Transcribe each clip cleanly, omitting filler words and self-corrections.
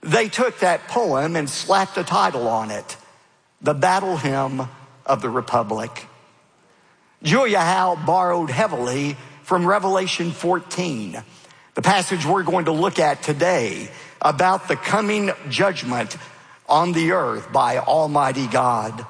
they took that poem and slapped a title on it, The Battle Hymn of the Republic. Julia Howe borrowed heavily from Revelation 14, the passage we're going to look at today about the coming judgment on the earth by Almighty God.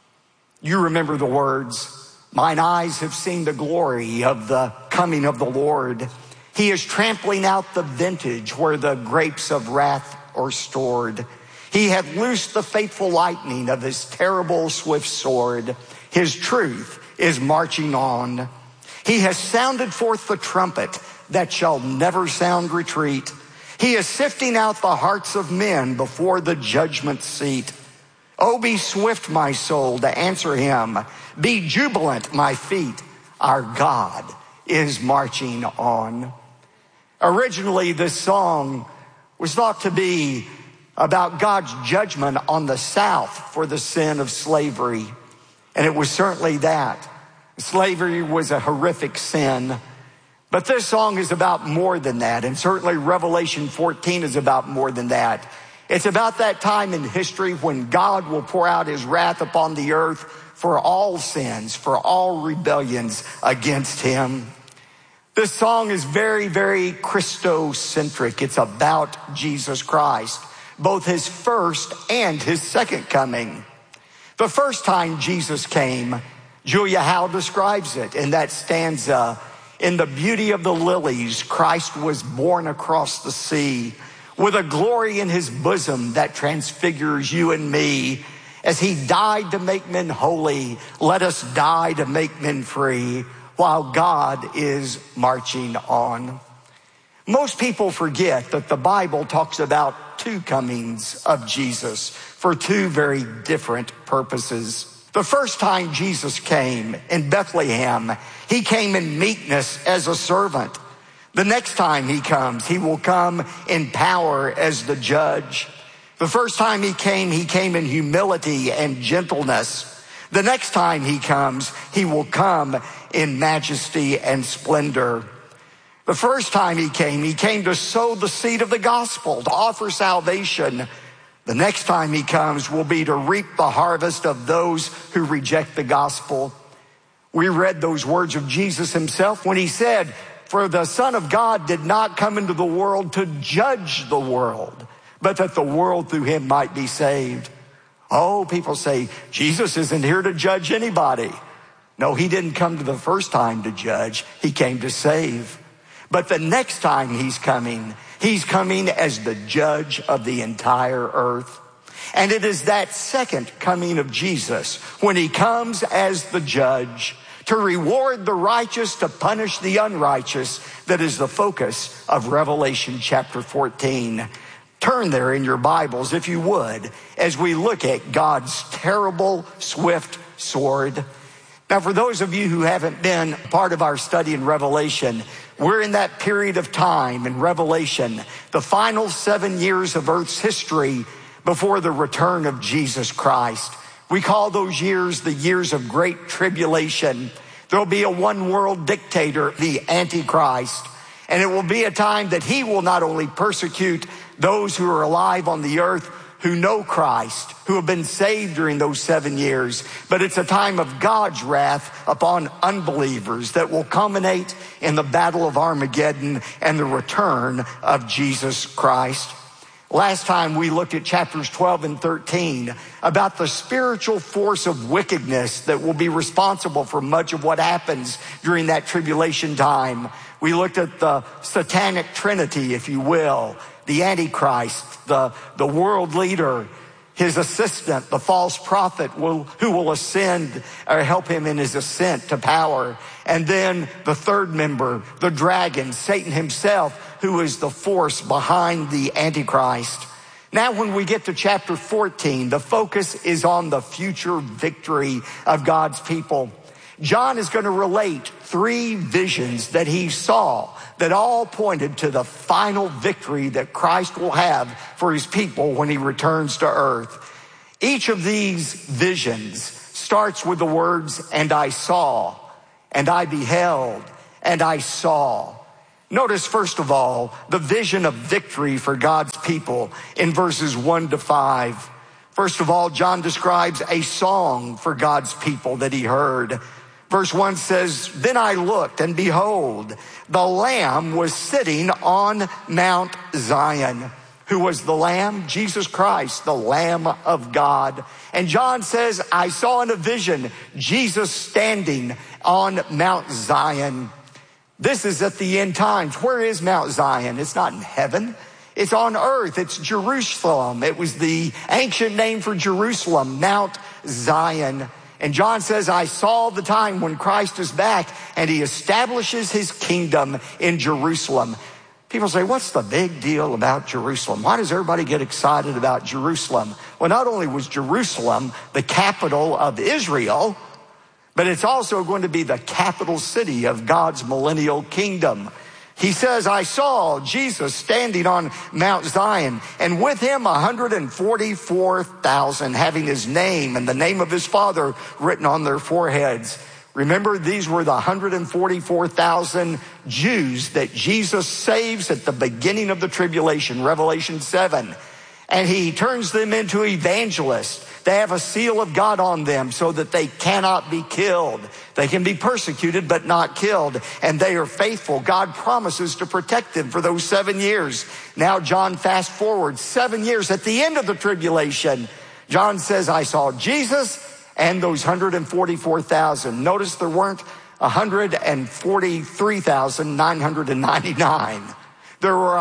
You remember the words, "Mine eyes have seen the glory of the coming of the Lord. He is trampling out the vintage where the grapes of wrath are stored. He hath loosed the fateful lightning of his terrible swift sword. His truth is marching on. He has sounded forth the trumpet that shall never sound retreat. He is sifting out the hearts of men before the judgment seat. Oh, be swift, my soul, to answer him. Be jubilant, my feet. Our God is marching on." Originally, this song was thought to be about God's judgment on the South for the sin of slavery. And it was certainly that. Slavery was a horrific sin. But this song is about more than that. And certainly Revelation 14 is about more than that. It's about that time in history when God will pour out his wrath upon the earth for all sins, for all rebellions against him. This song is very, very Christocentric. It's about Jesus Christ, both his first and his second coming. The first time Jesus came, Julia Howe describes it in that stanza, "In the beauty of the lilies, Christ was born across the sea, with a glory in his bosom that transfigures you and me. As he died to make men holy, let us die to make men free, while God is marching on." Most people forget that the Bible talks about two comings of Jesus for two very different purposes. The first time Jesus came in Bethlehem, he came in meekness as a servant. The next time he comes, he will come in power as the judge. The first time he came in humility and gentleness. The next time he comes, he will come in majesty and splendor. The first time he came to sow the seed of the gospel, to offer salvation. The next time he comes will be to reap the harvest of those who reject the gospel. We read those words of Jesus himself when he said, "For the Son of God did not come into the world to judge the world, but that the world through him might be saved." Oh, people say, Jesus isn't here to judge anybody. No, he didn't come to the first time to judge. He came to save. But the next time he's coming as the judge of the entire earth. And it is that second coming of Jesus, when he comes as the judge, to reward the righteous, to punish the unrighteous, that is the focus of Revelation chapter 14. Turn there in your Bibles, if you would, as we look at God's terrible, swift sword. Now, for those of you who haven't been part of our study in Revelation, we're in that period of time in Revelation, the final 7 years of Earth's history before the return of Jesus Christ. We call those years the years of great tribulation. There'll be a one-world dictator, the Antichrist, and it will be a time that he will not only persecute those who are alive on the earth who know Christ, who have been saved during those 7 years, but it's a time of God's wrath upon unbelievers that will culminate in the battle of Armageddon and the return of Jesus Christ. Last time we looked at chapters 12 and 13 about the spiritual force of wickedness that will be responsible for much of what happens during that tribulation time. We looked at the satanic trinity, if you will, the Antichrist, the world leader, his assistant, the false prophet who will ascend or help him in his ascent to power. And then the third member, the dragon, Satan himself, who is the force behind the Antichrist. Now, when we get to chapter 14, the focus is on the future victory of God's people. John is going to relate 3 visions that he saw that all pointed to the final victory that Christ will have for his people when he returns to earth. Each of these visions starts with the words, "and I saw, and I beheld, and I saw." Notice, first of all, the vision of victory for God's people in verses 1 to 5. First of all, John describes a song for God's people that he heard. Verse 1 says, "Then I looked, and behold, the Lamb was sitting on Mount Zion." Who was the Lamb? Jesus Christ, the Lamb of God. And John says, "I saw in a vision Jesus standing on Mount Zion." This is at the end times. Where is Mount Zion? It's not in heaven. It's on earth. It's Jerusalem. It was the ancient name for Jerusalem, Mount Zion. And John says, "I saw the time when Christ is back and he establishes his kingdom in Jerusalem." People say, what's the big deal about Jerusalem? Why does everybody get excited about Jerusalem? Well, not only was Jerusalem the capital of Israel, but it's also going to be the capital city of God's millennial kingdom. He says, "I saw Jesus standing on Mount Zion, and with him 144,000, having his name and the name of his Father written on their foreheads." Remember, these were the 144,000 Jews that Jesus saves at the beginning of the tribulation, Revelation 7. And he turns them into evangelists. They have a seal of God on them so that they cannot be killed. They can be persecuted but not killed. And they are faithful. God promises to protect them for those 7 years. Now John fast forward 7 years at the end of the tribulation. John says, "I saw Jesus and those 144,000. Notice there weren't 143,999. There were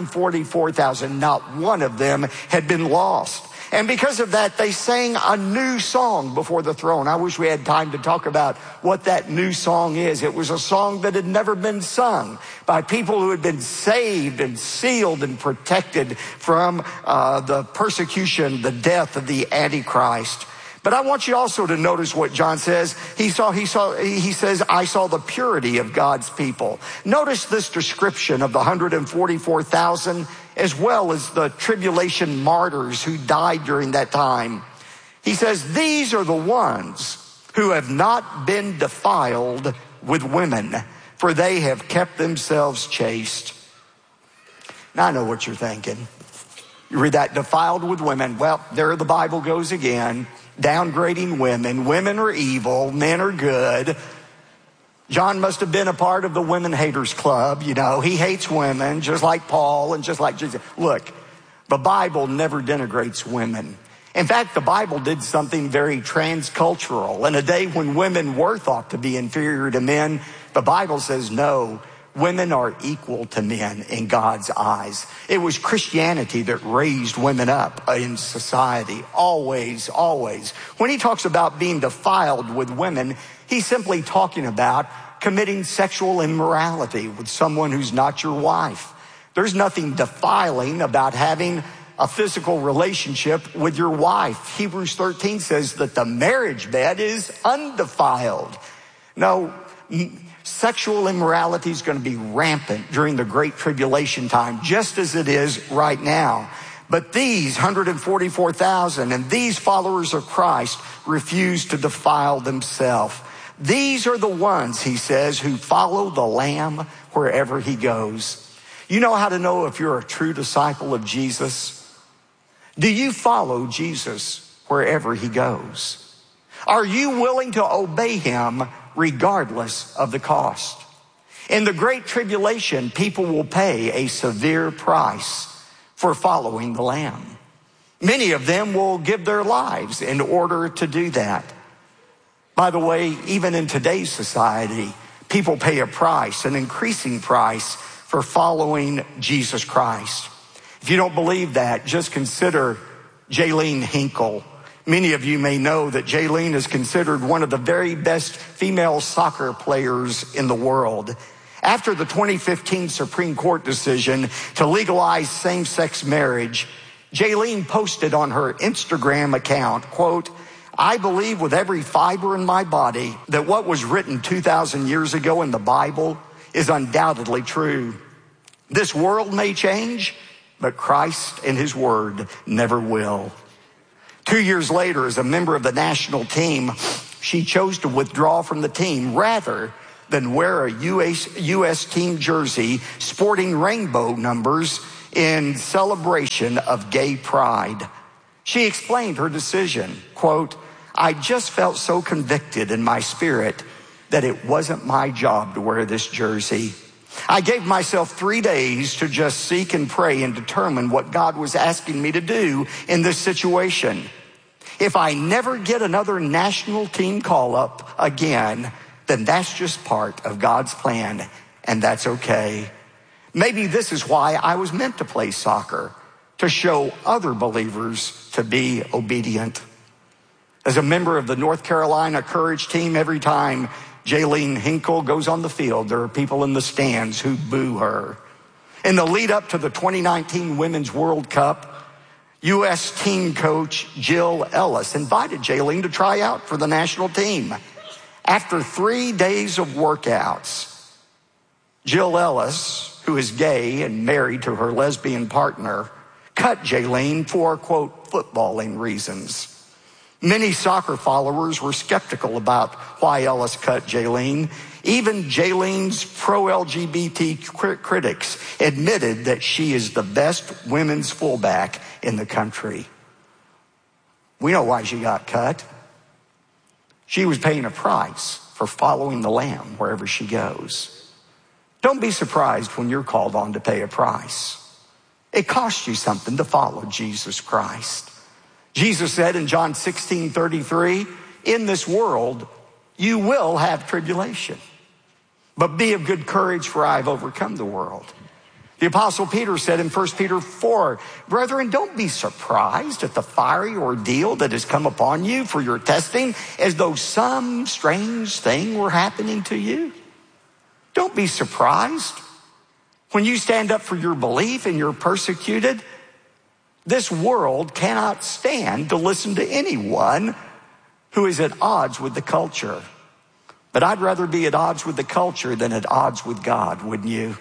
144,000. Not one of them had been lost. And because of that, they sang a new song before the throne. I wish we had time to talk about what that new song is. It was a song that had never been sung by people who had been saved and sealed and protected from the persecution, the death of the Antichrist. But I want you also to notice what John says. He says, "I saw the purity of God's people." Notice this description of the 144,000 as well as the tribulation martyrs who died during that time. He says, "These are the ones who have not been defiled with women, for they have kept themselves chaste." Now I know what you're thinking. You read that, defiled with women. Well, there the Bible goes again. Downgrading women. Women are evil. Men are good. John must have been a part of the women haters club. You know, he hates women just like Paul and just like Jesus. Look, the Bible never denigrates women. In fact, the Bible did something very transcultural. In a day when women were thought to be inferior to men, the Bible says no. Women are equal to men in God's eyes. It was Christianity that raised women up in society. Always, always. When he talks about being defiled with women, he's simply talking about committing sexual immorality with someone who's not your wife. There's nothing defiling about having a physical relationship with your wife. Hebrews 13 says that the marriage bed is undefiled. No, sexual immorality is going to be rampant during the Great Tribulation time, just as it is right now. But these 144,000 and these followers of Christ refuse to defile themselves. These are the ones, he says, who follow the Lamb wherever he goes. You know how to know if you're a true disciple of Jesus? Do you follow Jesus wherever he goes? Are you willing to obey him regardless of the cost? In the Great Tribulation, people will pay a severe price for following the Lamb. Many of them will give their lives in order to do that. By the way, even in today's society, people pay a price, an increasing price, for following Jesus Christ. If you don't believe that, just consider Jaylene Hinkle. Many of you may know that Jaylene is considered one of the very best female soccer players in the world. After the 2015 Supreme Court decision to legalize same-sex marriage, Jaylene posted on her Instagram account, quote, "I believe with every fiber in my body that what was written 2,000 years ago in the Bible is undoubtedly true. This world may change, but Christ and his word never will." 2 years later, as a member of the national team, she chose to withdraw from the team rather than wear a U.S. team jersey sporting rainbow numbers in celebration of gay pride. She explained her decision, quote, "I just felt so convicted in my spirit that it wasn't my job to wear this jersey. I gave myself 3 days to just seek and pray and determine what God was asking me to do in this situation. If I never get another national team call-up again, then that's just part of God's plan, and that's okay. Maybe this is why I was meant to play soccer, to show other believers to be obedient." As a member of the North Carolina Courage team, every time Jaylene Hinkle goes on the field, there are people in the stands who boo her. In the lead up to the 2019 Women's World Cup, U.S. team coach Jill Ellis invited Jaylene to try out for the national team. After 3 days of workouts, Jill Ellis, who is gay and married to her lesbian partner, cut Jaylene for, quote, footballing reasons. Many soccer followers were skeptical about why Ellis cut Jaylene. Even Jaylene's pro-LGBT critics admitted that she is the best women's fullback in the country. We know why she got cut. She was paying a price for following the Lamb wherever she goes. Don't be surprised when you're called on to pay a price. It costs you something to follow Jesus Christ. Jesus said in John 16:33, "In this world you will have tribulation, but be of good courage, for I have overcome the world." The Apostle Peter said in 1 Peter 4, "Brethren, don't be surprised at the fiery ordeal that has come upon you for your testing, as though some strange thing were happening to you." Don't be surprised when you stand up for your belief and you're persecuted. This world cannot stand to listen to anyone who is at odds with the culture. But I'd rather be at odds with the culture than at odds with God, wouldn't you?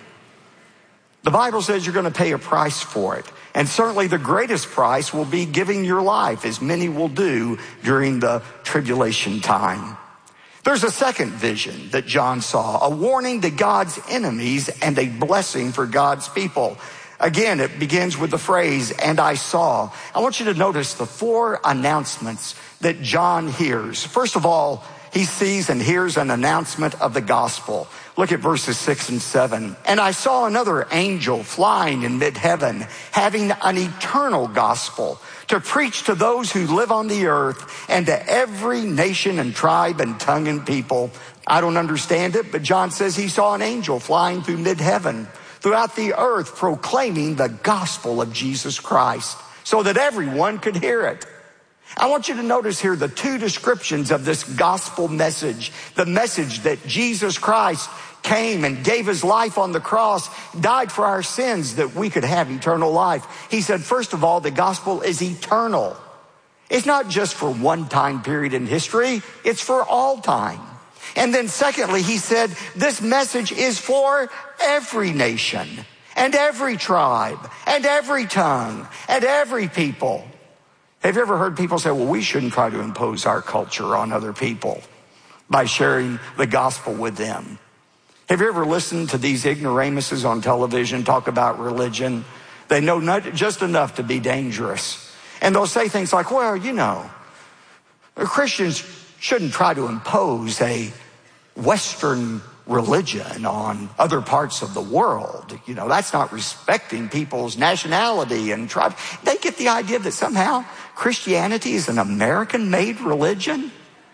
The Bible says you're going to pay a price for it. And certainly the greatest price will be giving your life, as many will do during the tribulation time. There's a second vision that John saw, a warning to God's enemies and a blessing for God's people. Again, it begins with the phrase, "and I saw." I want you to notice the 4 announcements that John hears. First of all, he sees and hears an announcement of the gospel. Look at verses 6 and 7. "And I saw another angel flying in mid-heaven, having an eternal gospel to preach to those who live on the earth and to every nation and tribe and tongue and people." I don't understand it, but John says he saw an angel flying through mid-heaven, throughout the earth, proclaiming the gospel of Jesus Christ so that everyone could hear it. I want you to notice here the 2 descriptions of this gospel message, the message that Jesus Christ came and gave his life on the cross, died for our sins that we could have eternal life. He said, first of all, the gospel is eternal. It's not just for one time period in history, it's for all time. And then secondly, he said, this message is for every nation and every tribe and every tongue and every people. Have you ever heard people say, well, we shouldn't try to impose our culture on other people by sharing the gospel with them? Have you ever listened to these ignoramuses on television talk about religion? They know not just enough to be dangerous. And they'll say things like, well, you know, Christians shouldn't try to impose a Western religion on other parts of the world. You know, that's not respecting people's nationality and tribe. They get the idea that somehow Christianity is an American-made religion.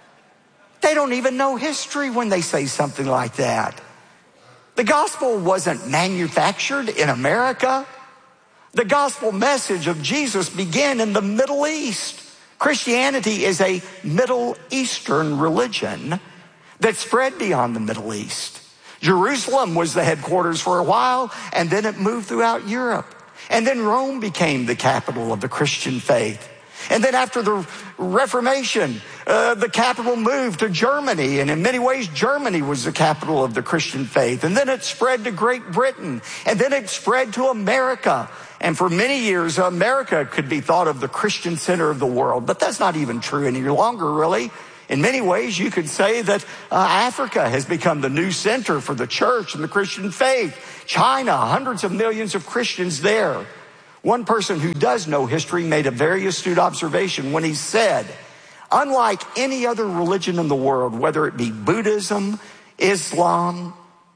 They don't even know history when they say something like that. The gospel wasn't manufactured in America. The gospel message of Jesus began in the Middle East. Christianity is a Middle Eastern religion that spread beyond the Middle East. Jerusalem was the headquarters for a while, and then it moved throughout Europe. And then Rome became the capital of the Christian faith. And then after the Reformation, the capital moved to Germany. And in many ways, Germany was the capital of the Christian faith. And then it spread to Great Britain. And then it spread to America. And for many years, America could be thought of the Christian center of the world. But that's not even true any longer, really. In many ways, you could say that Africa has become the new center for the church and the Christian faith. China, hundreds of millions of Christians there. One person who does know history made a very astute observation when he said, unlike any other religion in the world, whether it be Buddhism, Islam,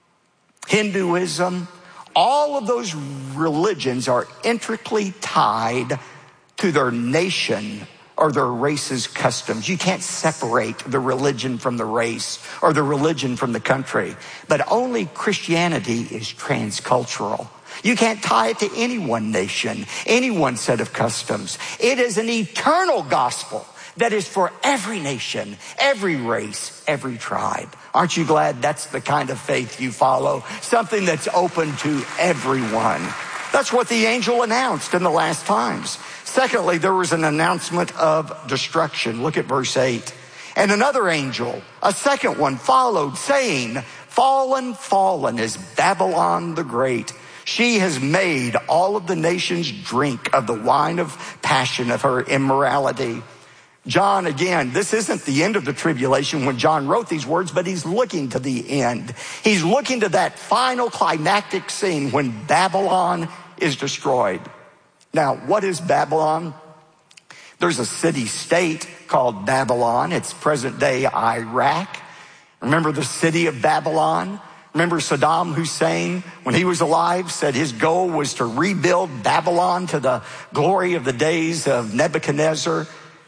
Hinduism, all of those religions are intricately tied to their nation or their race's customs. You can't separate the religion from the race or the religion from the country. But only Christianity is transcultural. You can't tie it to any one nation, any one set of customs. It is an eternal gospel that is for every nation, every race, every tribe. Aren't you glad that's the kind of faith you follow? Something that's open to everyone. That's what the angel announced in the last times. Secondly, there was an announcement of destruction. Look at verse 8. And another angel, a second one, followed, saying, fallen, fallen is Babylon the Great. She has made all of the nations drink of the wine of passion of her immorality. John, again, this isn't the end of the tribulation when John wrote these words, but he's looking to the end. He's looking to that final climactic scene when Babylon is destroyed. Now, what is Babylon? There's a city-state called Babylon. It's present-day Iraq. Remember the city of Babylon? Remember Saddam Hussein, when he was alive, said his goal was to rebuild Babylon to the glory of the days of Nebuchadnezzar.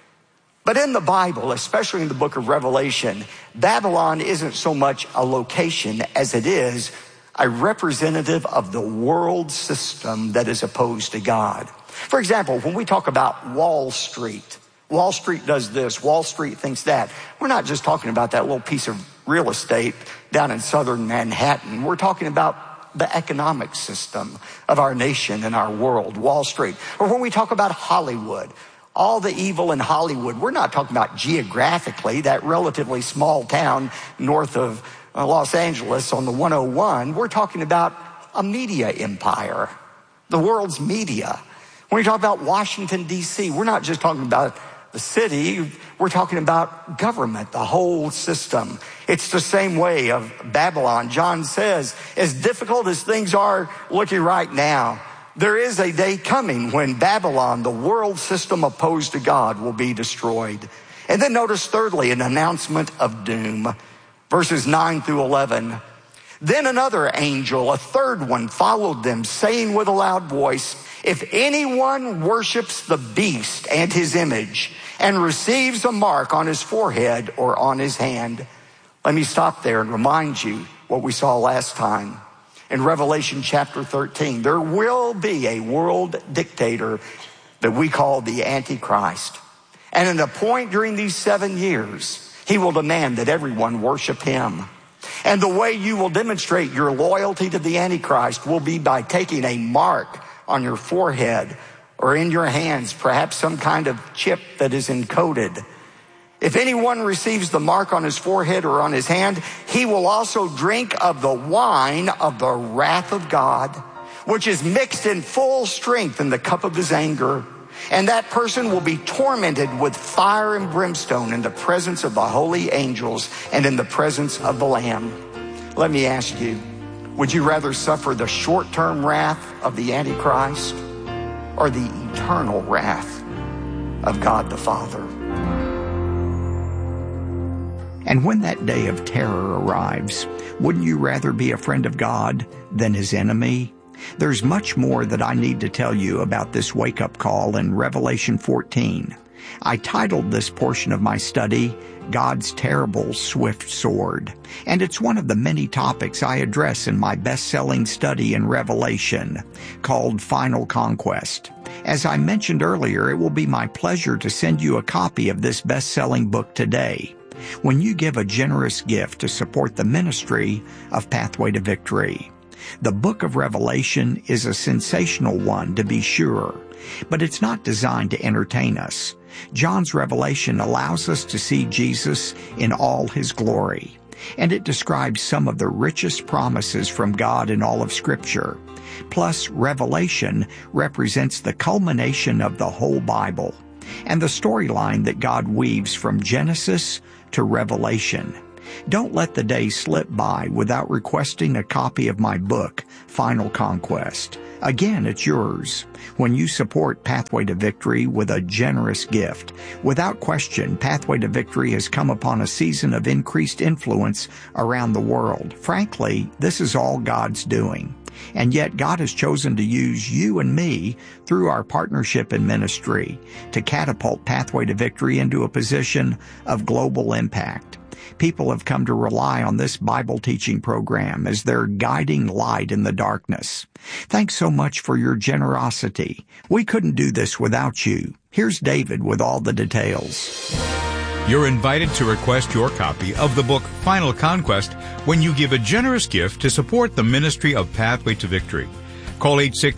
But in the Bible, especially in the book of Revelation, Babylon isn't so much a location as it is a representative of the world system that is opposed to God. For example, when we talk about Wall Street does this, Wall Street thinks that. We're not just talking about that little piece of real estate down in southern Manhattan. We're talking about the economic system of our nation and our world, Wall Street. Or when we talk about Hollywood, all the evil in Hollywood, we're not talking about geographically, that relatively small town north of Los Angeles on the 101. We're talking about a media empire, the world's media. When we talk about Washington, D.C., we're not just talking about the city, we're talking about government, the whole system. It's the same way of Babylon. John says, as difficult as things are looking right now, there is a day coming when Babylon, the world system opposed to God, will be destroyed. And then notice thirdly, an announcement of doom. Verses 9 through 11. Then another angel, a third one, followed them, saying with a loud voice, if anyone worships the beast and his image and receives a mark on his forehead or on his hand. Let me stop there and remind you what we saw last time. In Revelation chapter 13, there will be a world dictator that we call the Antichrist. And at a point during these 7 years, he will demand that everyone worship him. And the way you will demonstrate your loyalty to the Antichrist will be by taking a mark on your forehead or in your hands, perhaps some kind of chip that is encoded. If anyone receives the mark on his forehead or on his hand, he will also drink of the wine of the wrath of God, which is mixed in full strength in the cup of his anger. And that person will be tormented with fire and brimstone in the presence of the holy angels and in the presence of the Lamb. Let me ask you, would you rather suffer the short-term wrath of the Antichrist or the eternal wrath of God the Father? And when that day of terror arrives, wouldn't you rather be a friend of God than his enemy? There's much more that I need to tell you about this wake-up call in Revelation 14. I titled this portion of my study, God's Terrible Swift Sword, and it's one of the many topics I address in my best-selling study in Revelation, called Final Conquest. As I mentioned earlier, it will be my pleasure to send you a copy of this best-selling book today, when you give a generous gift to support the ministry of Pathway to Victory. The book of Revelation is a sensational one, to be sure, but it's not designed to entertain us. John's revelation allows us to see Jesus in all his glory, and it describes some of the richest promises from God in all of Scripture. Plus, Revelation represents the culmination of the whole Bible. and the storyline that God weaves from Genesis to Revelation. Don't let the day slip by without requesting a copy of my book, Final Conquest. Again, it's yours when you support Pathway to Victory with a generous gift. Without question, Pathway to Victory has come upon a season of increased influence around the world. Frankly, this is all God's doing. And yet God has chosen to use you and me through our partnership in ministry to catapult Pathway to Victory into a position of global impact. People have come to rely on this Bible teaching program as their guiding light in the darkness. Thanks so much for your generosity. We couldn't do this without you. Here's David with all the details. You're invited to request your copy of the book Final Conquest when you give a generous gift to support the ministry of Pathway to Victory. Call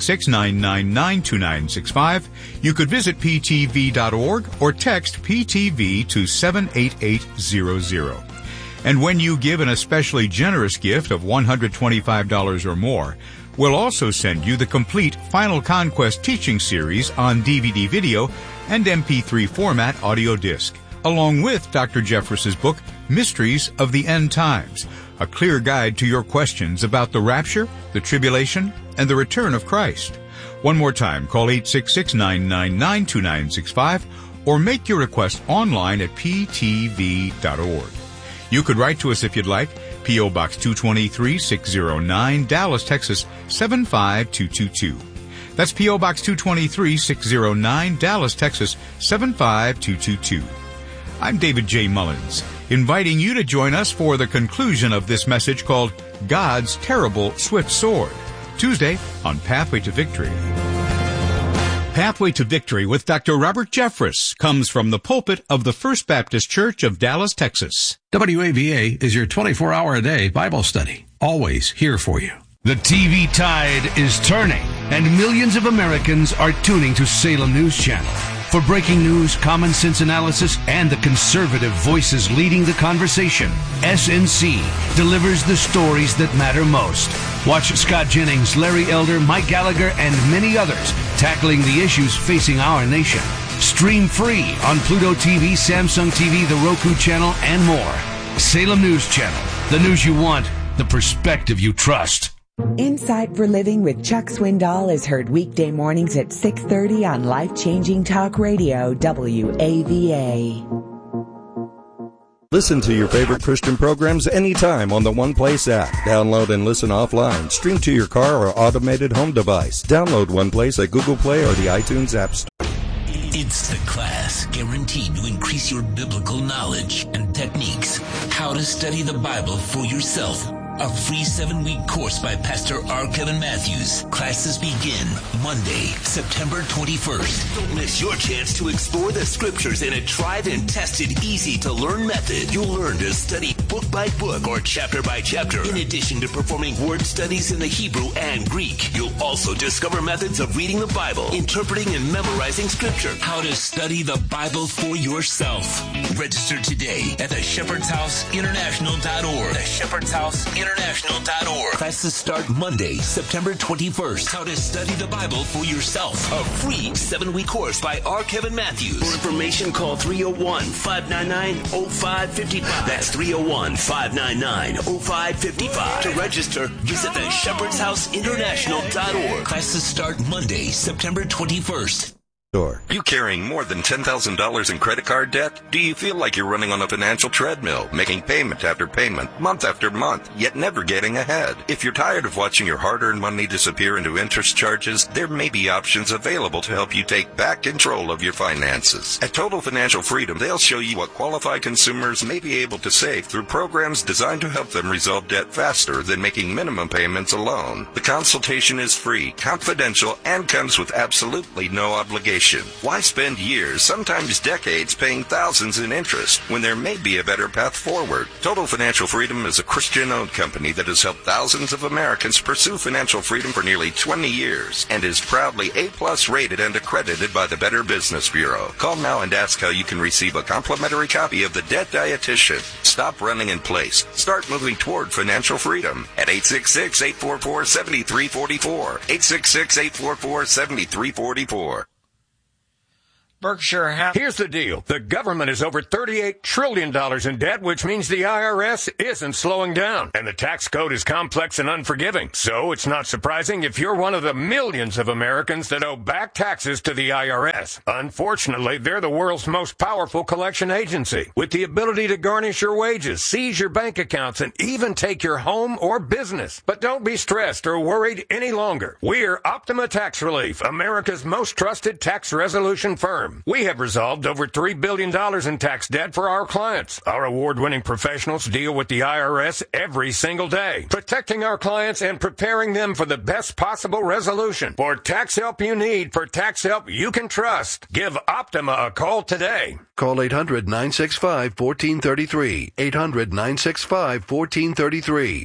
866-999-2965. You could visit ptv.org or text PTV to 78800. And when you give an especially generous gift of $125 or more, we'll also send you the complete Final Conquest teaching series on DVD video and MP3 format audio disc, along with Dr. Jeffress's book, Mysteries of the End Times, a clear guide to your questions about the rapture, the tribulation, and the return of Christ. One more time, call 866-999-2965 or make your request online at ptv.org. You could write to us if you'd like. P.O. Box 223-609, Dallas, Texas 75222. That's P.O. Box 223-609, Dallas, Texas 75222. I'm David J. Mullins, inviting you to join us for the conclusion of this message called God's Terrible Swift Sword, Tuesday on Pathway to Victory. Pathway to Victory with Dr. Robert Jeffress comes from the pulpit of the First Baptist Church of Dallas, Texas. WAVA is your 24-hour-a-day Bible study, always here for you. The TV tide is turning, and millions of Americans are tuning to Salem News Channel. For breaking news, common sense analysis, and the conservative voices leading the conversation, SNC delivers the stories that matter most. Watch Scott Jennings, Larry Elder, Mike Gallagher, and many others tackling the issues facing our nation. Stream free on Pluto TV, Samsung TV, the Roku channel, and more. Salem News Channel. The news you want, the perspective you trust. Insight for Living with Chuck Swindoll is heard weekday mornings at 6:30 on Life-Changing Talk Radio, WAVA. Listen to your favorite Christian programs anytime on the One Place app. Download and listen offline. Stream to your car or automated home device. Download One Place at Google Play or the iTunes App Store. It's the class guaranteed to increase your biblical knowledge and techniques. How to study the Bible for yourself. A free 7-week course by Pastor R. Kevin Matthews. Classes begin Monday, September 21st. Don't miss your chance to explore the scriptures in a tried and tested, easy-to-learn method. You'll learn to study book by book or chapter by chapter. In addition to performing word studies in the Hebrew and Greek, you'll also discover methods of reading the Bible, interpreting and memorizing scripture. How to study the Bible for yourself. Register today at theshepherdshouseinternational.org. theshepherdshouseinternational.org. Classes start Monday, September 21st. How to study the Bible for yourself. A free 7-week course by R. Kevin Matthews. For information, call 301-599-0555. That's 301-599-0555. To register, visit theshepherdshouseinternational.org. Classes start Monday, September 21st. You carrying more than $10,000 in credit card debt? Do you feel like you're running on a financial treadmill, making payment after payment, month after month, yet never getting ahead? If you're tired of watching your hard-earned money disappear into interest charges, there may be options available to help you take back control of your finances. At Total Financial Freedom, they'll show you what qualified consumers may be able to save through programs designed to help them resolve debt faster than making minimum payments alone. The consultation is free, confidential, and comes with absolutely no obligation. Why spend years, sometimes decades, paying thousands in interest when there may be a better path forward? Total Financial Freedom is a Christian-owned company that has helped thousands of Americans pursue financial freedom for nearly 20 years and is proudly A+ rated and accredited by the Better Business Bureau. Call now and ask how you can receive a complimentary copy of The Debt Dietitian. Stop running in place. Start moving toward financial freedom at 866-844-7344. 866-844-7344. Berkshire Hathaway. Here's the deal. The government is over $38 trillion in debt, which means the IRS isn't slowing down. And the tax code is complex and unforgiving. So it's not surprising if you're one of the millions of Americans that owe back taxes to the IRS. Unfortunately, they're the world's most powerful collection agency, with the ability to garnish your wages, seize your bank accounts, and even take your home or business. But don't be stressed or worried any longer. We're Optima Tax Relief, America's most trusted tax resolution firm. We have resolved over $3 billion in tax debt for our clients. Our award-winning professionals deal with the IRS every single day, protecting our clients and preparing them for the best possible resolution. For tax help you need, for tax help you can trust, give Optima a call today. Call 800-965-1433. 800-965-1433.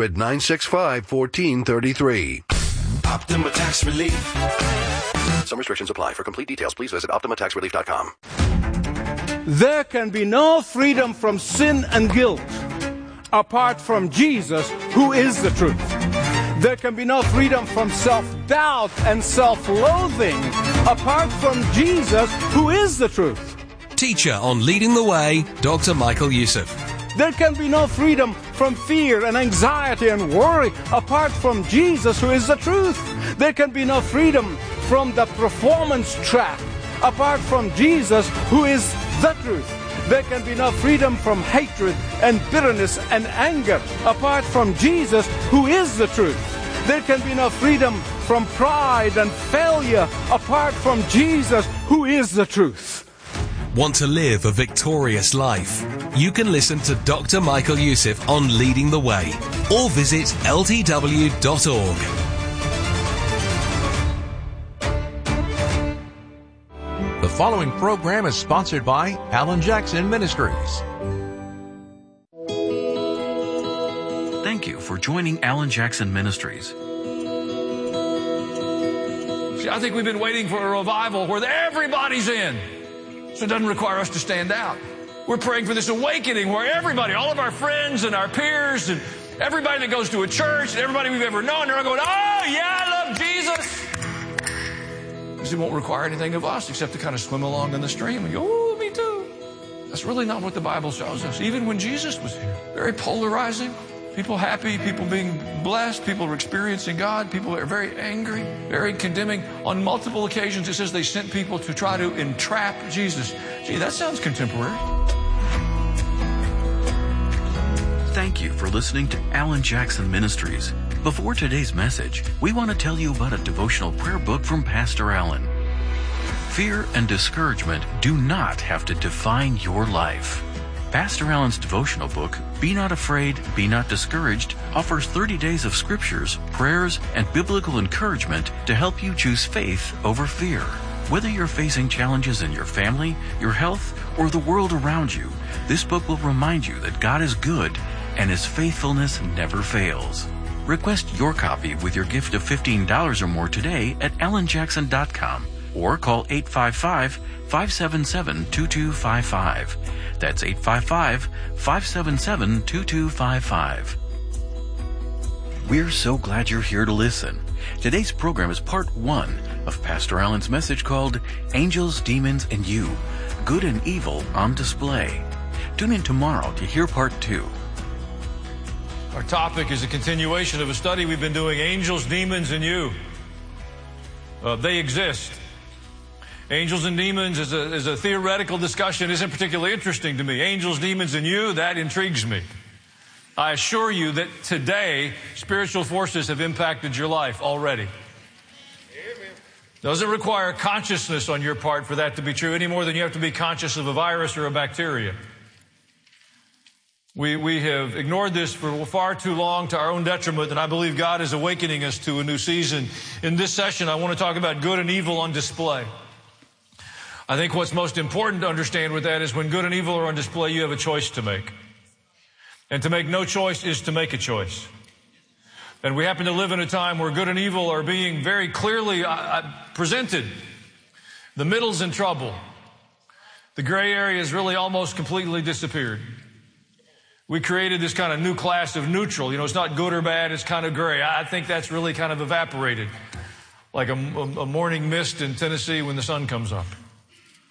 800-965-1433. Optima Tax Relief. Some restrictions apply. For complete details, please visit OptimaTaxRelief.com. There can be no freedom from sin and guilt apart from Jesus, who is the truth. There can be no freedom from self-doubt and self-loathing apart from Jesus, who is the truth. Teacher on Leading the Way, Dr. Michael Youssef. There can be no freedom from fear and anxiety and worry apart from Jesus, who is the truth. There can be no freedom from the performance trap apart from Jesus, who is the truth. There can be no freedom from hatred and bitterness and anger apart from Jesus, who is the truth. There can be no freedom from pride and failure apart from Jesus, who is the truth. Want to live a victorious life? You can listen to Dr. Michael Youssef on Leading the Way or visit ltw.org. The following program is sponsored by Alan Jackson Ministries. Thank you for joining Alan Jackson Ministries. See, I think we've been waiting for a revival where everybody's in. So it doesn't require us to stand out. We're praying for this awakening where everybody, all of our friends and our peers and everybody that goes to a church and everybody we've ever known, they're all going, oh, yeah, I love Jesus. Because it won't require anything of us except to kind of swim along in the stream and go, oh, me too. That's really not what the Bible shows us. Even when Jesus was here, very polarizing. People happy, people being blessed, people are experiencing God, people are very angry, very condemning. On multiple occasions, it says they sent people to try to entrap Jesus. Gee, that sounds contemporary. Thank you for listening to Alan Jackson Ministries. Before today's message, we want to tell you about a devotional prayer book from Pastor Alan. Fear and discouragement do not have to define your life. Pastor Alan's devotional book, Be Not Afraid, Be Not Discouraged, offers 30 days of scriptures, prayers, and biblical encouragement to help you choose faith over fear. Whether you're facing challenges in your family, your health, or the world around you, this book will remind you that God is good and His faithfulness never fails. Request your copy with your gift of $15 or more today at alanjackson.com or call 855-577-2255. That's 855-577-2255. We're so glad you're here to listen. Today's program is part 1 of Pastor Alan's message called Angels, Demons, and You, Good and Evil on Display. Tune in tomorrow to hear part 2. Our topic is a continuation of a study we've been doing, Angels, Demons, and You. They exist. Angels and demons is a theoretical discussion. Isn't particularly interesting to me. Angels, demons, and you, that intrigues me. I assure you that today, spiritual forces have impacted your life already. Doesn't require consciousness on your part for that to be true any more than you have to be conscious of a virus or a bacteria. We have ignored this for far too long to our own detriment, and I believe God is awakening us to a new season. In this session, I want to talk about good and evil on display. I think what's most important to understand with that is when good and evil are on display, you have a choice to make. And to make no choice is to make a choice. And we happen to live in a time where good and evil are being very clearly presented. The middle's in trouble. The gray area has really almost completely disappeared. We created this kind of new class of neutral. You know, it's not good or bad, it's kind of gray. I think that's really kind of evaporated. Like a morning mist in Tennessee when the sun comes up.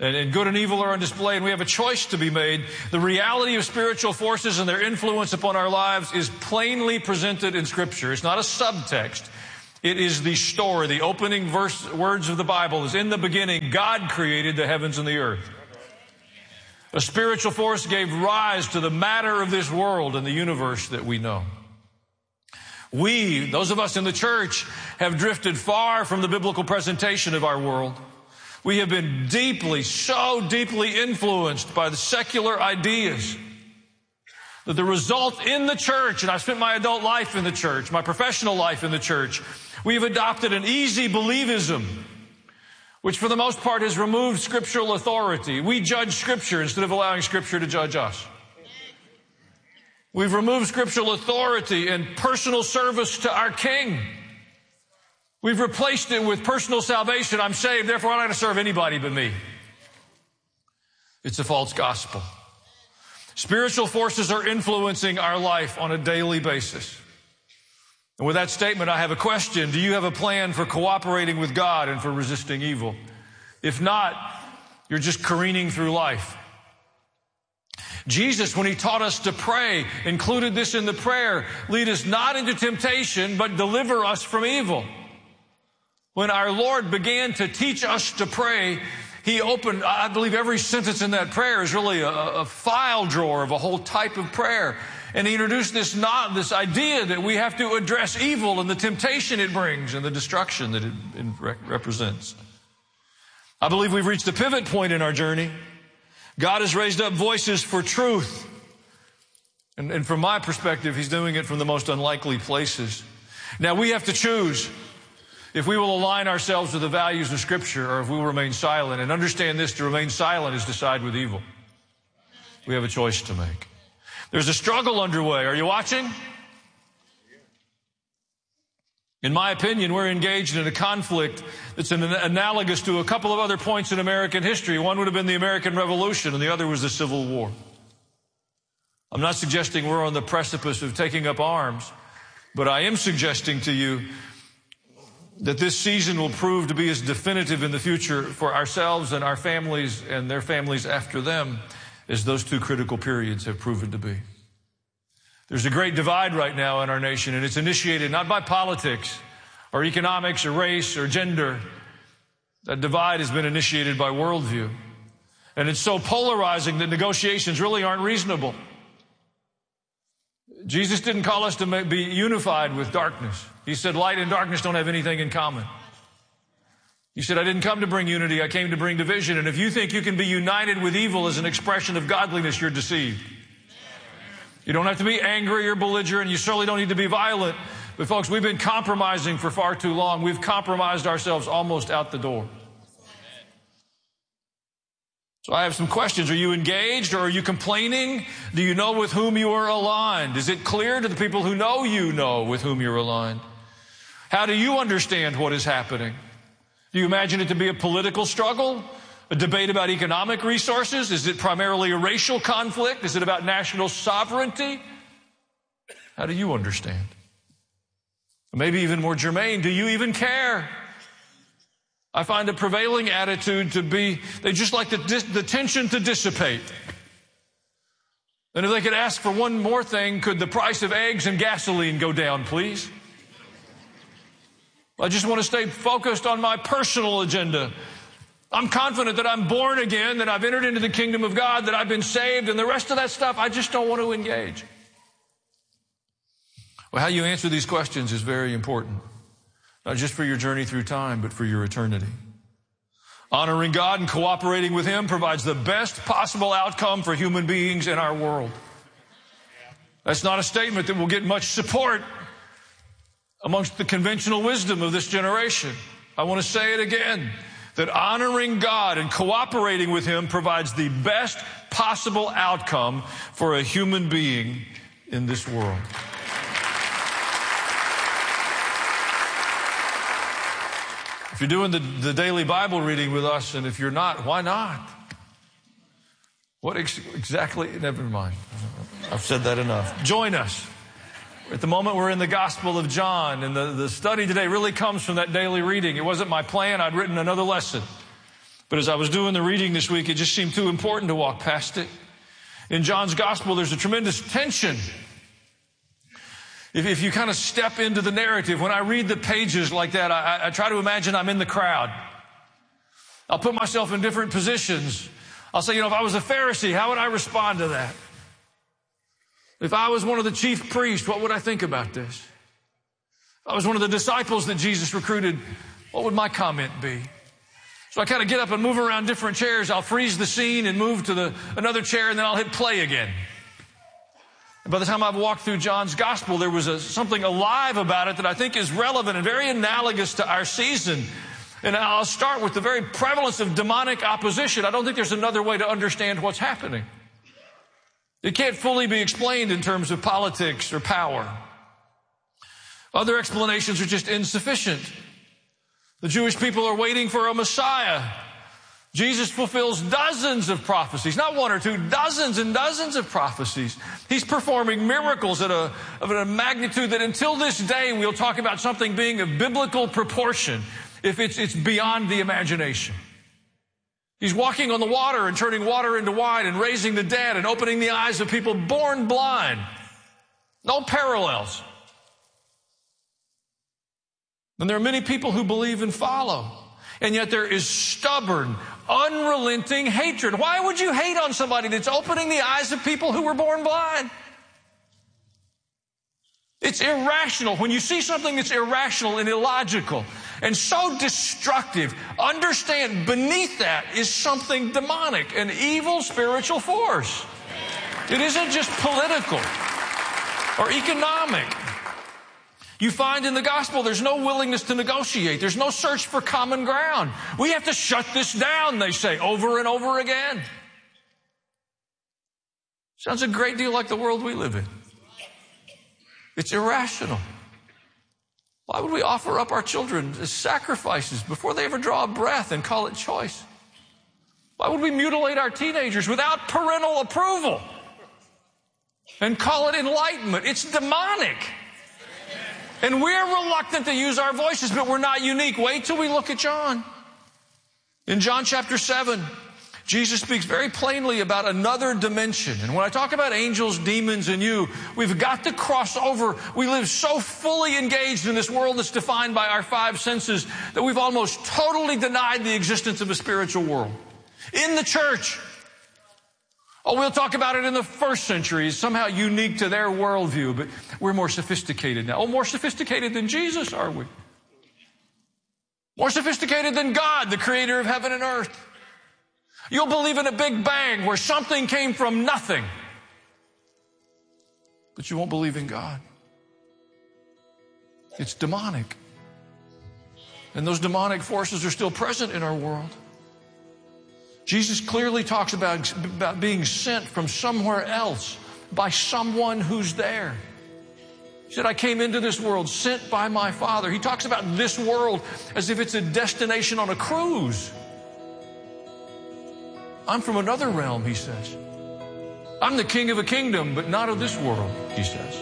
And good and evil are on display, and we have a choice to be made. The reality of spiritual forces and their influence upon our lives is plainly presented in Scripture. It's not a subtext. It is the story. The opening words of the Bible is, in the beginning, God created the heavens and the earth. A spiritual force gave rise to the matter of this world and the universe that we know. We, those of us in the church, have drifted far from the biblical presentation of our world. We have been so deeply influenced by the secular ideas that the result in the church, and I've spent my adult life in the church, my professional life in the church, we've adopted an easy believism, which for the most part has removed scriptural authority. We judge Scripture instead of allowing Scripture to judge us. We've removed scriptural authority and personal service to our King. We've replaced it with personal salvation. I'm saved, therefore I'm not going to serve anybody but me. It's a false gospel. Spiritual forces are influencing our life on a daily basis. And with that statement, I have a question. Do you have a plan for cooperating with God and for resisting evil? If not, you're just careening through life. Jesus, when he taught us to pray, included this in the prayer: lead us not into temptation, but deliver us from evil. When our Lord began to teach us to pray, he opened, I believe every sentence in that prayer is really a file drawer of a whole type of prayer. And he introduced this idea that we have to address evil and the temptation it brings and the destruction that it represents. I believe we've reached a pivot point in our journey. God has raised up voices for truth. And from my perspective, he's doing it from the most unlikely places. Now we have to choose if we will align ourselves with the values of Scripture or if we will remain silent. And understand this: to remain silent is to side with evil. We have a choice to make. There's a struggle underway. Are you watching? In my opinion, we're engaged in a conflict that's analogous to a couple of other points in American history. One would have been the American Revolution, and the other was the Civil War. I'm not suggesting we're on the precipice of taking up arms, but I am suggesting to you that this season will prove to be as definitive in the future for ourselves and our families and their families after them as those two critical periods have proven to be. There's a great divide right now in our nation, and it's initiated not by politics or economics or race or gender. That divide has been initiated by worldview. And it's so polarizing that negotiations really aren't reasonable. Jesus didn't call us to be unified with darkness. He said light and darkness don't have anything in common. He said, I didn't come to bring unity, I came to bring division. And if you think you can be united with evil as an expression of godliness, you're deceived. You don't have to be angry or belligerent. You certainly don't need to be violent. But folks, we've been compromising for far too long. We've compromised ourselves almost out the door. So I have some questions. Are you engaged or are you complaining? Do you know with whom you are aligned? Is it clear to the people who know you know with whom you're aligned? How do you understand what is happening? Do you imagine it to be a political struggle? A debate about economic resources? Is it primarily a racial conflict? Is it about national sovereignty? How do you understand? Maybe even more germane, do you even care? I find a prevailing attitude to be, they just like the tension to dissipate. And if they could ask for one more thing, could the price of eggs and gasoline go down, please? I just want to stay focused on my personal agenda. I'm confident that I'm born again, that I've entered into the kingdom of God, that I've been saved, and the rest of that stuff, I just don't want to engage. Well, how you answer these questions is very important. Not just for your journey through time, but for your eternity. Honoring God and cooperating with Him provides the best possible outcome for human beings in our world. That's not a statement that will get much support amongst the conventional wisdom of this generation. I want to say it again, that honoring God and cooperating with Him provides the best possible outcome for a human being in this world. If you're doing the daily Bible reading with us, and if you're not, why not? What exactly? Never mind. I've said that enough. Join us. At the moment, we're in the Gospel of John, and the study today really comes from that daily reading. It wasn't my plan. I'd written another lesson. But as I was doing the reading this week, it just seemed too important to walk past it. In John's gospel, there's a tremendous tension. If you kind of step into the narrative, when I read the pages like that, I try to imagine I'm in the crowd. I'll put myself in different positions. I'll say, if I was a Pharisee, how would I respond to that? If I was one of the chief priests, what would I think about this? If I was one of the disciples that Jesus recruited, what would my comment be? So I kind of get up and move around different chairs. I'll freeze the scene and move to another chair, and then I'll hit play again. And by the time I've walked through John's gospel, there was something alive about it that I think is relevant and very analogous to our season. And I'll start with the very prevalence of demonic opposition. I don't think there's another way to understand what's happening. It can't fully be explained in terms of politics or power. Other explanations are just insufficient. The Jewish people are waiting for a Messiah. Jesus fulfills dozens of prophecies, not one or two, dozens and dozens of prophecies. He's performing miracles of a magnitude that until this day we'll talk about something being of biblical proportion if it's beyond the imagination. He's walking on the water and turning water into wine and raising the dead and opening the eyes of people born blind. No parallels. And there are many people who believe and follow. And yet there is stubborn, unrelenting hatred. Why would you hate on somebody that's opening the eyes of people who were born blind? It's irrational. When you see something that's irrational and illogical and so destructive, understand beneath that is something demonic, an evil spiritual force. It isn't just political or economic. You find in the gospel there's no willingness to negotiate. There's no search for common ground. We have to shut this down, they say, over and over again. Sounds a great deal like the world we live in. It's irrational. Why would we offer up our children as sacrifices before they ever draw a breath and call it choice? Why would we mutilate our teenagers without parental approval and call it enlightenment? It's demonic. And we're reluctant to use our voices, but we're not unique. Wait till we look at John. In John chapter 7, Jesus speaks very plainly about another dimension. And when I talk about angels, demons, and you, we've got to cross over. We live so fully engaged in this world that's defined by our five senses that we've almost totally denied the existence of a spiritual world. In the church, we'll talk about it in the first century. It's somehow unique to their worldview, but we're more sophisticated now. More sophisticated than Jesus, are we? More sophisticated than God, the creator of heaven and earth. You'll believe in a big bang where something came from nothing, but you won't believe in God. It's demonic. And those demonic forces are still present in our world. Jesus clearly talks about being sent from somewhere else by someone who's there. He said, I came into this world sent by my Father. He talks about this world as if it's a destination on a cruise. I'm from another realm, he says. I'm the king of a kingdom, but not of this world, he says.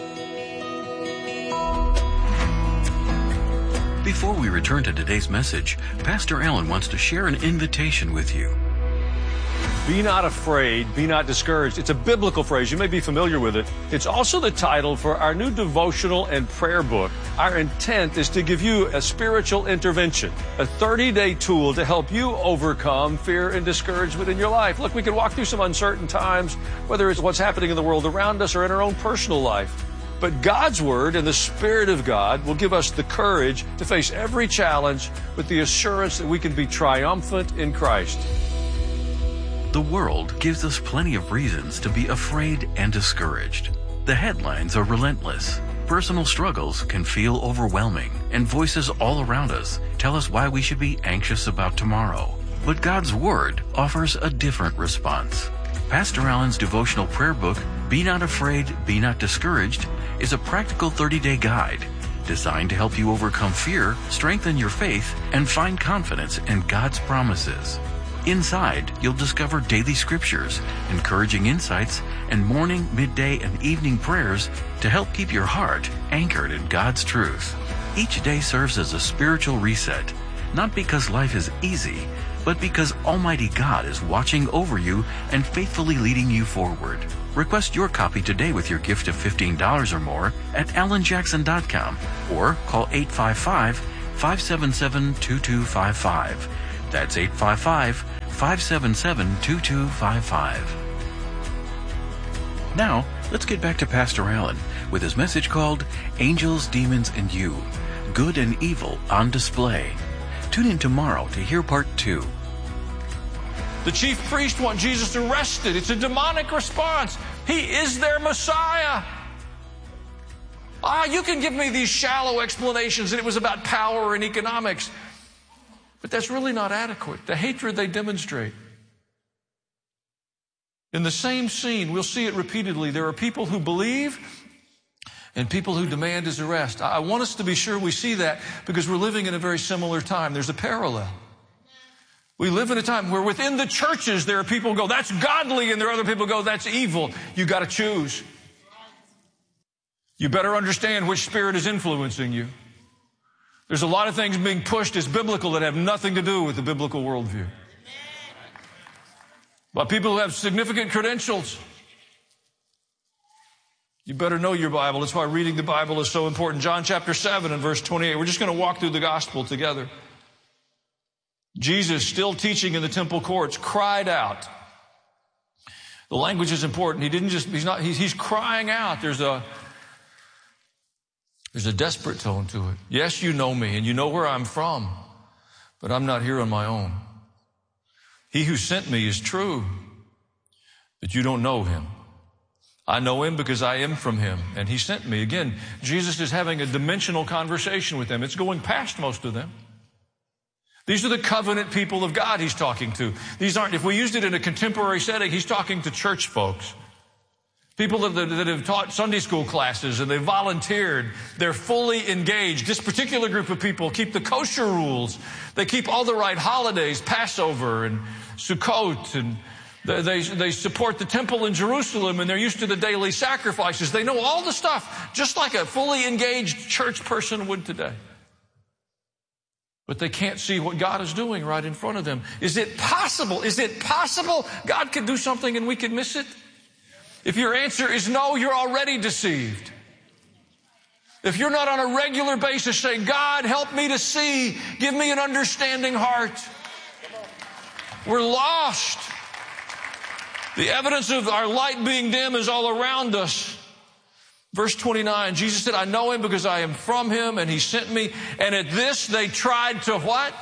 Before we return to today's message, Pastor Allen wants to share an invitation with you. Be not afraid, be not discouraged. It's a biblical phrase. You may be familiar with it. It's also the title for our new devotional and prayer book. Our intent is to give you a spiritual intervention, a 30-day tool to help you overcome fear and discouragement in your life. Look, we can walk through some uncertain times, whether it's what's happening in the world around us or in our own personal life. But God's Word and the Spirit of God will give us the courage to face every challenge with the assurance that we can be triumphant in Christ. The world gives us plenty of reasons to be afraid and discouraged. The headlines are relentless. Personal struggles can feel overwhelming, and voices all around us tell us why we should be anxious about tomorrow. But God's Word offers a different response. Pastor Allen's devotional prayer book, Be Not Afraid, Be Not Discouraged, is a practical 30-day guide designed to help you overcome fear, strengthen your faith, and find confidence in God's promises. Inside, you'll discover daily scriptures, encouraging insights, and morning, midday, and evening prayers to help keep your heart anchored in God's truth. Each day serves as a spiritual reset, not because life is easy, but because Almighty God is watching over you and faithfully leading you forward. Request your copy today with your gift of $15 or more at alanjackson.com or call 855-577-2255. That's 855-577-2255. Now, let's get back to Pastor Allen with his message called Angels, Demons, and You, Good and Evil on Display. Tune in tomorrow to hear part 2. The chief priests want Jesus arrested. It's a demonic response. He is their Messiah. You can give me these shallow explanations that it was about power and economics, but that's really not adequate. The hatred they demonstrate. In the same scene, we'll see it repeatedly. There are people who believe and people who demand his arrest. I want us to be sure we see that because we're living in a very similar time. There's a parallel. We live in a time where within the churches there are people who go, that's godly, and there are other people who go, that's evil. You got to choose. You better understand which spirit is influencing you. There's a lot of things being pushed as biblical that have nothing to do with the biblical worldview. But people who have significant credentials, you better know your Bible. That's why reading the Bible is so important. John chapter 7 and verse 28. We're just going to walk through the gospel together. Jesus, still teaching in the temple courts, cried out. The language is important. He's crying out. There's a desperate tone to it. Yes, you know me and you know where I'm from, but I'm not here on my own. He who sent me is true, but you don't know him. I know him because I am from him, and he sent me. Again, Jesus is having a dimensional conversation with them. It's going past most of them. These are the covenant people of God he's talking to. These aren't, if we used it in a contemporary setting, he's talking to church folks. People that have taught Sunday school classes and they've volunteered. They're fully engaged. This particular group of people keep the kosher rules. They keep all the right holidays, Passover and Sukkot, and they support the temple in Jerusalem, and they're used to the daily sacrifices. They know all the stuff, just like a fully engaged church person would today. But they can't see what God is doing right in front of them. Is it possible? Is it possible God could do something and we could miss it? If your answer is no, you're already deceived. If you're not on a regular basis saying, God, help me to see, give me an understanding heart, we're lost. The evidence of our light being dim is all around us. Verse 29, Jesus said, I know him because I am from him and he sent me. And at this they tried to what?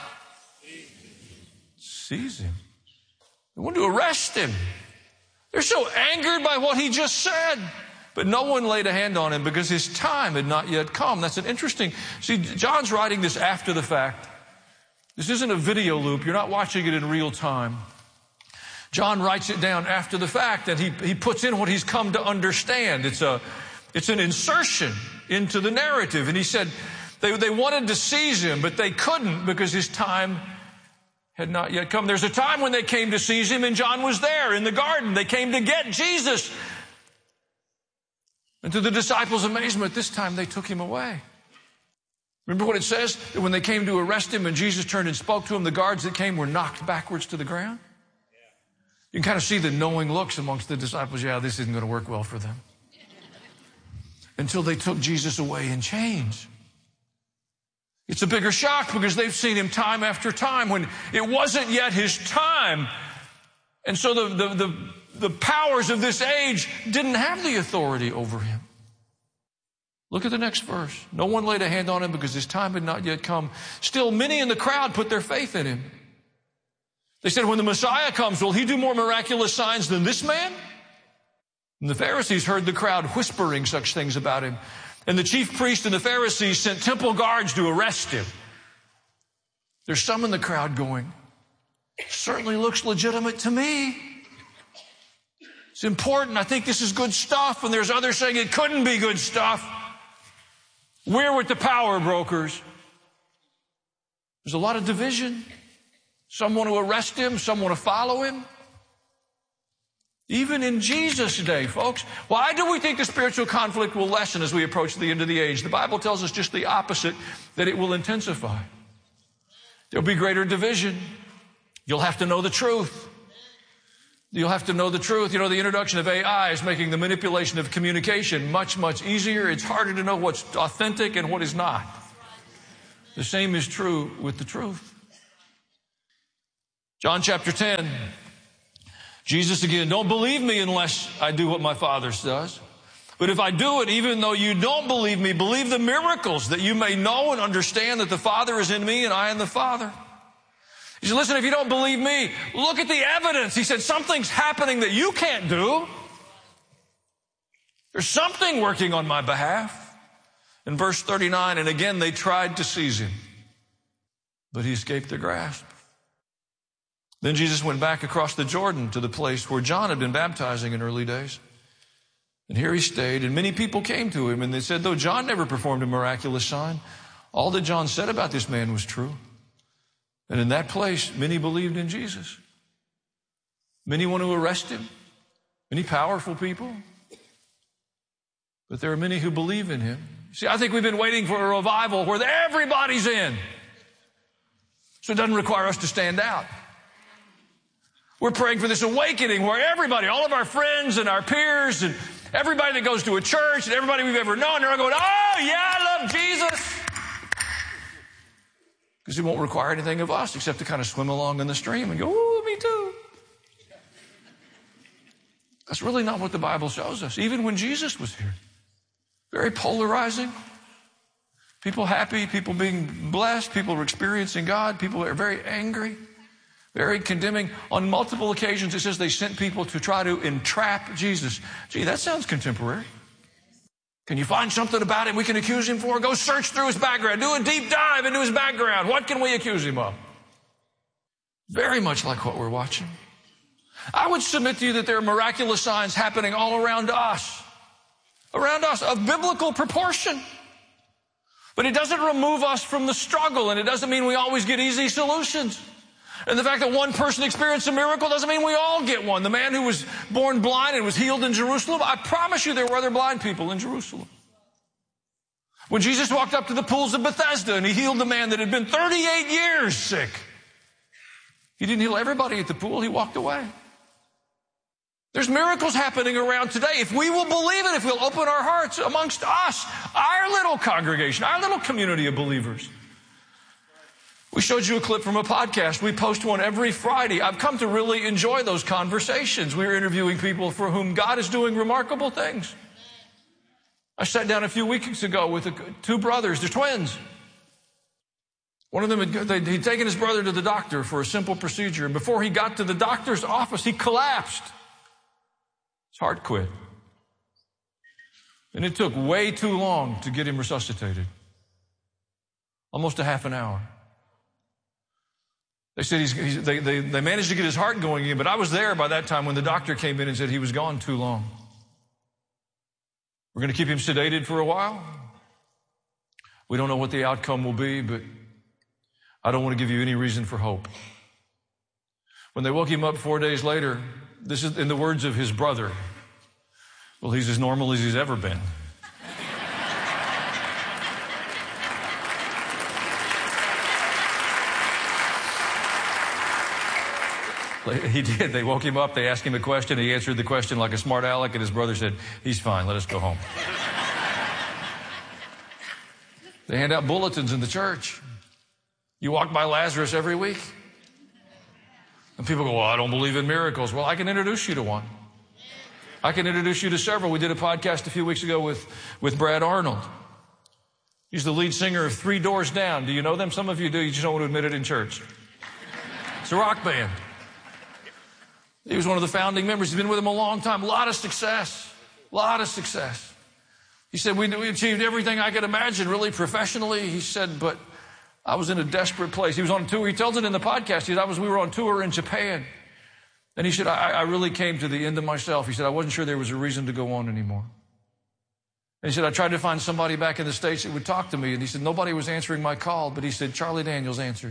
Seize him. They wanted to arrest him. They're so angered by what he just said. But no one laid a hand on him because his time had not yet come. That's an interesting, see, John's writing this after the fact. This isn't a video loop. You're not watching it in real time. John writes it down after the fact, and he puts in what he's come to understand. It's an insertion into the narrative. And he said they wanted to seize him, but they couldn't because his time had not yet come. There's a time when they came to seize him, and John was there in the garden. They came to get Jesus. And to the disciples' amazement, this time they took him away. Remember what it says? That when they came to arrest him and Jesus turned and spoke to him, the guards that came were knocked backwards to the ground. You can kind of see the knowing looks amongst the disciples. Yeah, this isn't going to work well for them. Until they took Jesus away in chains. It's a bigger shock because they've seen him time after time when it wasn't yet his time. And so the powers of this age didn't have the authority over him. Look at the next verse. No one laid a hand on him because his time had not yet come. Still, many in the crowd put their faith in him. They said, when the Messiah comes, will he do more miraculous signs than this man? And the Pharisees heard the crowd whispering such things about him. And the chief priest and the Pharisees sent temple guards to arrest him. There's some in the crowd going, certainly looks legitimate to me. It's important. I think this is good stuff. And there's others saying it couldn't be good stuff. We're with the power brokers. There's a lot of division. Some want to arrest him. Some want to follow him. Even in Jesus' day, folks. Why do we think the spiritual conflict will lessen as we approach the end of the age? The Bible tells us just the opposite, that it will intensify. There'll be greater division. You'll have to know the truth. You'll have to know the truth. You know, the introduction of AI is making the manipulation of communication much, much easier. It's harder to know what's authentic and what is not. The same is true with the truth. John chapter 10. Jesus again, don't believe me unless I do what my Father does. But if I do it, even though you don't believe me, believe the miracles, that you may know and understand that the Father is in me and I in the Father. He said, listen, if you don't believe me, look at the evidence. He said, something's happening that you can't do. There's something working on my behalf. In verse 39, and again they tried to seize him, but he escaped their grasp. Then Jesus went back across the Jordan to the place where John had been baptizing in early days. And here he stayed, and many people came to him, and they said, though John never performed a miraculous sign, all that John said about this man was true. And in that place, many believed in Jesus. Many want to arrest him. Many powerful people. But there are many who believe in him. See, I think we've been waiting for a revival where everybody's in. So it doesn't require us to stand out. We're praying for this awakening where everybody, all of our friends and our peers and everybody that goes to a church and everybody we've ever known, they're all going, oh yeah, I love Jesus. Because it won't require anything of us except to kind of swim along in the stream and go, ooh, me too. That's really not what the Bible shows us. Even when Jesus was here. Very polarizing. People happy, people being blessed, people are experiencing God, people are very angry, very condemning. On multiple occasions it says they sent people to try to entrap Jesus. Gee, that sounds contemporary. Can you find something about him we can accuse him for? Go search through his background. Do a deep dive into his background. What can we accuse him of? Very much like what we're watching. I would submit to you that there are miraculous signs happening all around us. Around us, of biblical proportion. But it doesn't remove us from the struggle, and it doesn't mean we always get easy solutions. And the fact that one person experienced a miracle doesn't mean we all get one. The man who was born blind and was healed in Jerusalem, I promise you there were other blind people in Jerusalem. When Jesus walked up to the pools of Bethesda and he healed the man that had been 38 years sick, he didn't heal everybody at the pool, he walked away. There's miracles happening around today. If we will believe it, if we'll open our hearts amongst us, our little congregation, our little community of believers. We showed you a clip from a podcast. We post one every Friday. I've come to really enjoy those conversations. We're interviewing people for whom God is doing remarkable things. I sat down a few weeks ago with two brothers. They're twins. One of them, he'd taken his brother to the doctor for a simple procedure. And before he got to the doctor's office, he collapsed. His heart quit. And it took way too long to get him resuscitated. Almost a half an hour. They said they managed to get his heart going again, but I was there by that time when the doctor came in and said he was gone too long. We're going to keep him sedated for a while. We don't know what the outcome will be, but I don't want to give you any reason for hope. When they woke him up 4 days later, this is in the words of his brother. Well, he's as normal as he's ever been. He did. They woke him up. They asked him a question. He answered the question like a smart aleck, and his brother said, he's fine. Let us go home. They hand out bulletins in the church. You walk by Lazarus every week. And people go, well, I don't believe in miracles. Well, I can introduce you to one. I can introduce you to several. We did a podcast a few weeks ago with Brad Arnold. He's the lead singer of Three Doors Down. Do you know them? Some of you do. You just don't want to admit it in church. It's a rock band. He was one of the founding members. He's been with them a long time. A lot of success. A lot of success. He said, we achieved everything I could imagine, really professionally. He said, but I was in a desperate place. He was on tour. He tells it in the podcast. He said, we were on tour in Japan. And he said, I really came to the end of myself. He said, I wasn't sure there was a reason to go on anymore. And he said, I tried to find somebody back in the States that would talk to me. And he said, nobody was answering my call. But he said, Charlie Daniels answered.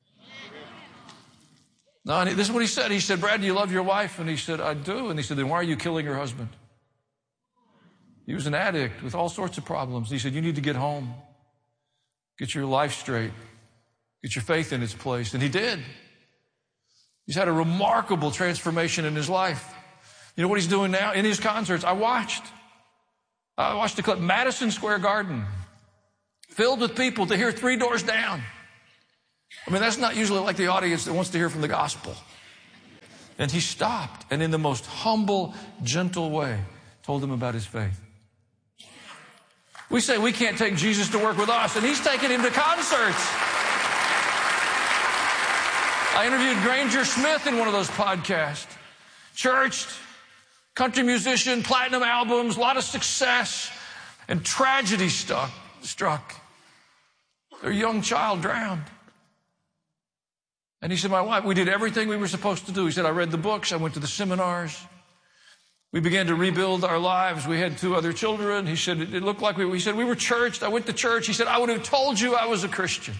No, and this is what he said. He said, Brad, do you love your wife? And he said, I do. And he said, then why are you killing your husband? He was an addict with all sorts of problems. He said, you need to get home. Get your life straight. Get your faith in its place. And he did. He's had a remarkable transformation in his life. You know what he's doing now? In his concerts, I watched the clip, Madison Square Garden, filled with people to hear Three Doors Down. I mean, that's not usually like the audience that wants to hear from the gospel. And he stopped and in the most humble, gentle way told them about his faith. We say we can't take Jesus to work with us, and he's taking him to concerts. I interviewed Granger Smith in one of those podcasts. Churched, country musician, platinum albums, a lot of success, and tragedy struck. Their young child drowned. And he said, my wife, we did everything we were supposed to do. He said, I read the books, I went to the seminars. We began to rebuild our lives. We had 2 other children. He said, it looked like we were churched. I went to church. He said, I would have told you I was a Christian.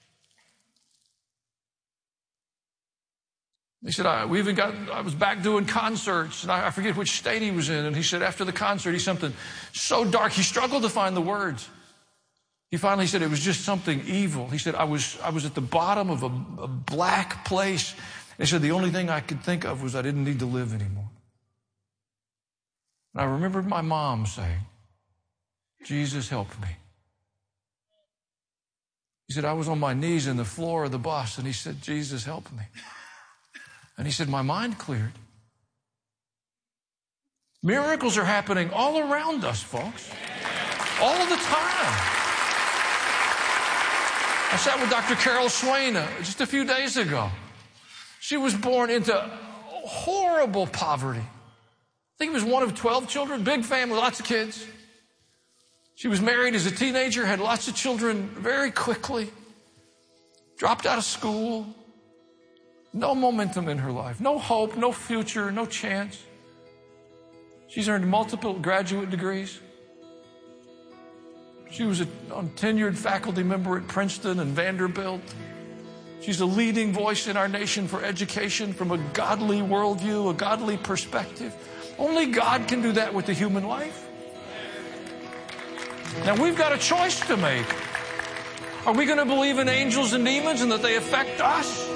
He said, I was back doing concerts, and I forget which state he was in. And he said, after the concert, he something so dark, he struggled to find the words. He finally said it was just something evil. He said, I was at the bottom of a black place. He said, the only thing I could think of was I didn't need to live anymore. And I remembered my mom saying, Jesus, help me. He said, I was on my knees in the floor of the bus, and he said, Jesus, help me. And he said, my mind cleared. Miracles are happening all around us, folks. All the time. I sat with Dr. Carol Swain just a few days ago. She was born into horrible poverty. I think it was one of 12 children, big family, lots of kids. She was married as a teenager, had lots of children very quickly, dropped out of school, no momentum in her life, no hope, no future, no chance. She's earned multiple graduate degrees. She was a tenured faculty member at Princeton and Vanderbilt. She's a leading voice in our nation for education from a godly worldview, a godly perspective. Only God can do that with the human life. Now, we've got a choice to make. Are we going to believe in angels and demons and that they affect us?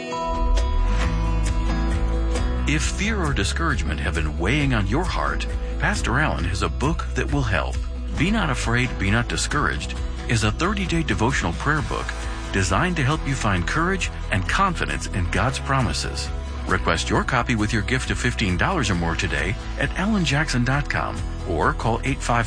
If fear or discouragement have been weighing on your heart, Pastor Allen has a book that will help. Be Not Afraid, Be Not Discouraged is a 30-day devotional prayer book designed to help you find courage and confidence in God's promises. Request your copy with your gift of $15 or more today at alanjackson.com or call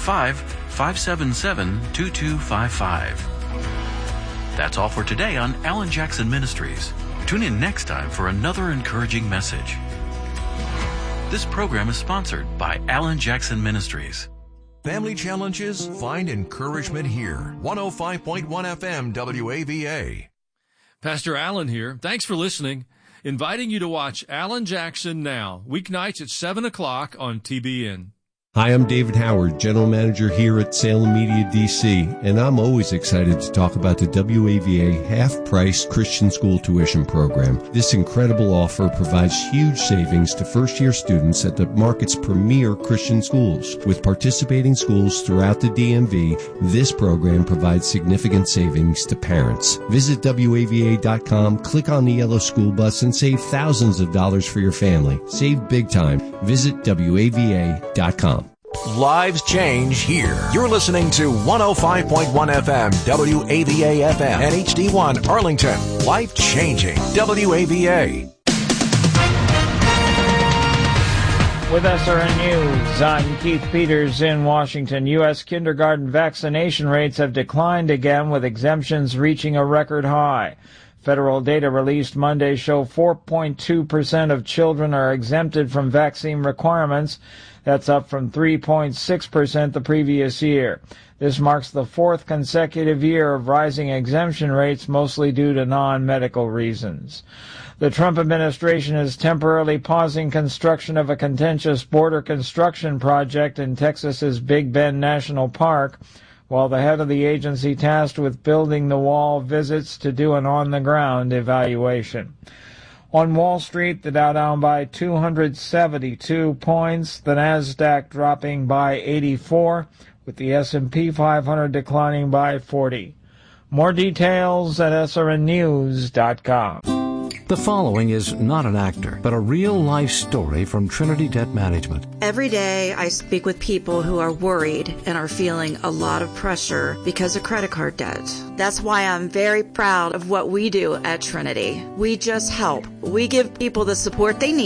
855-577-2255. That's all for today on Alan Jackson Ministries. Tune in next time for another encouraging message. This program is sponsored by Alan Jackson Ministries. Family challenges? Find encouragement here. 105.1 FM WAVA. Pastor Allen here. Thanks for listening. Inviting you to watch Alan Jackson Now, weeknights at 7 o'clock on TBN. Hi, I'm David Howard, General Manager here at Salem Media DC, and I'm always excited to talk about the WAVA half-price Christian school tuition program. This incredible offer provides huge savings to first-year students at the market's premier Christian schools. With participating schools throughout the DMV, this program provides significant savings to parents. Visit WAVA.com, click on the yellow school bus, and save thousands of dollars for your family. Save big time. Visit WAVA.com. Lives change here. You're listening to 105.1 FM, WAVA FM, and HD1 Arlington. Life changing. WAVA. With SRN News, I'm Keith Peters in Washington. U.S. kindergarten vaccination rates have declined again, with exemptions reaching a record high. Federal data released Monday show 4.2% of children are exempted from vaccine requirements. That's up from 3.6% the previous year. This marks the fourth consecutive year of rising exemption rates, mostly due to non-medical reasons. The Trump administration is temporarily pausing construction of a contentious border construction project in Texas's Big Bend National Park, while the head of the agency tasked with building the wall visits to do an on-the-ground evaluation. On Wall Street, the Dow down by 272 points, the Nasdaq dropping by 84, with the S&P 500 declining by 40. More details at srnnews.com. The following is not an actor, but a real-life story from Trinity Debt Management. Every day I speak with people who are worried and are feeling a lot of pressure because of credit card debt. That's why I'm very proud of what we do at Trinity. We just help. We give people the support they need